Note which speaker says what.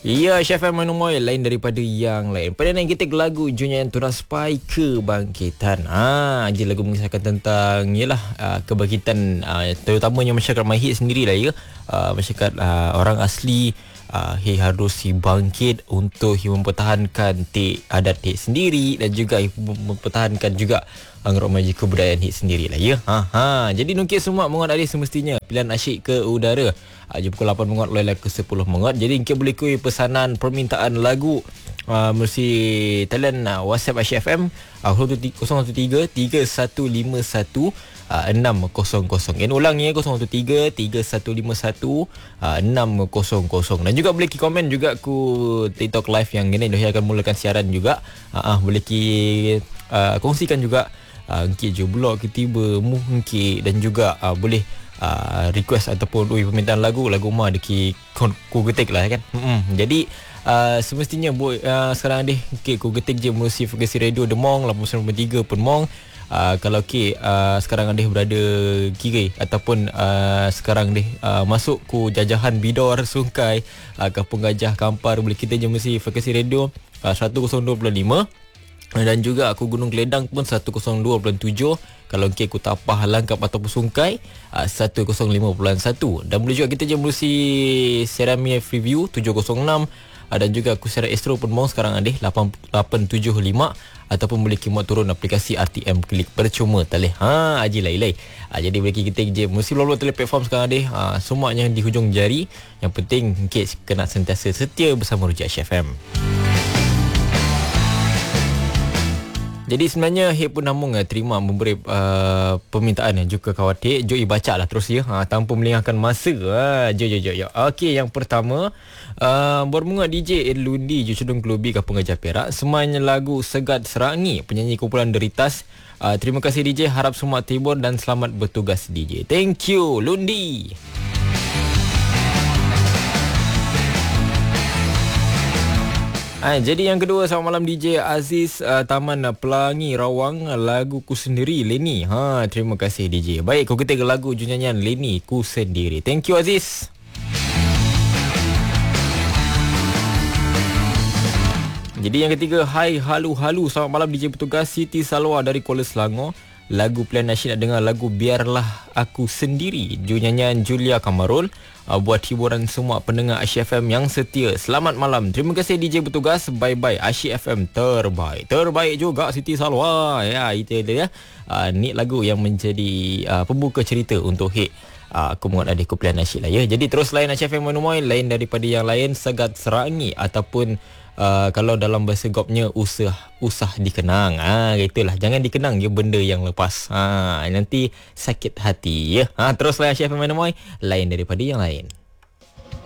Speaker 1: Ya, Chef Manumoy lain daripada yang lain. Pada ni kita lagu Junyan Tunaspai Kebangkitan. Je lagu mengisahkan tentang kebangkitan terutamanya masyarakat Mahit sendirilah ya. Masyarakat orang asli harus bangkit untuk mempertahankan adat sendiri dan juga mempertahankan juga anggota kebudayaan sendirilah ya. Jadi nungkit semua menguat adik semestinya pilihan asyik ke udara. Pukul 8 menguat mulai ke 10 menguat. Jadi nungkit boleh kuih pesanan permintaan lagu mesti talian WhatsApp Asyik FM 013 3151 600. Yang ulang ya 013 3151 600. Dan juga boleh komen juga ku TikTok live yang ini dah akan mulakan siaran juga. Boleh kongsikan juga ngki je blog ketiba mungkin dan juga boleh request ataupun permintaan lagu mah deki ku getik lah kan. Jadi semestinya sekarang deh ku getik je melalui frekuensi radio Demong 89.3 Penmong. Kalau sekarang ada berada kiri ataupun sekarang deh masuk ku jajahan Bidor Sungai Kampung Gajah Kampar, boleh kita je mesti frekuensi radio 102.5 dan juga aku Gunung Keledang pun 102.7. Kalau ku Tapah Langkap ataupun Sungai 105.1 dan boleh juga kita je melalui siaran Mia Freeview 706 dan juga aku siaran Astro Penmong sekarang ada 875 ataupun boleh muat turun aplikasi RTM Klik percuma talih. Aji lai. Jadi boleh kita je mesti lalu tele platform sekarang ada semuanya di hujung jari. Yang penting kena sentiasa setia bersama Ruja FM. Jadi sebenarnya Hip pun namung terima memberi permintaan juga khawatir. Jom baca lah terus ya. Tanpa melengahkan masa. Jom. Okey, yang pertama bermunga DJ Lundi Jusudung Klubi Kampung Gajah Perak. Semuanya lagu Segat Serangi penyanyi kumpulan Deritas. Terima kasih DJ, harap semua tibur dan selamat bertugas DJ. Thank you Lundi. Jadi yang kedua, selamat malam DJ Aziz Taman Pelangi Rawang, lagu Ku Sendiri Leni. Terima kasih DJ. Baik, ku ketik lagu nyanyian Leni Ku Sendiri. Thank you Aziz. Jadi yang ketiga, hai halu selamat malam DJ petugas, Siti Salwa dari Kuala Selangor. Lagu pilihan nasyid nak dengar lagu Biarlah Aku Sendiri, nyanyian Julia Kamarul. Buat hiburan semua pendengar Asyik FM yang setia. Selamat malam. Terima kasih DJ bertugas. Bye-bye. Asyik FM terbaik. Terbaik juga Siti Salwa. Ya, itu dia. Ni lagu yang menjadi pembuka cerita untuk hit aku menguat adik pilihan nasyid lah ya. Jadi terus lain Asyik FM Manumoy, lain daripada yang lain Segat Serangi ataupun kalau dalam bahasa gopnya usah dikenang. Itulah, jangan dikenang je benda yang lepas. Nanti sakit hati ya. Teruslah Chef Manumoy, lain daripada yang lain.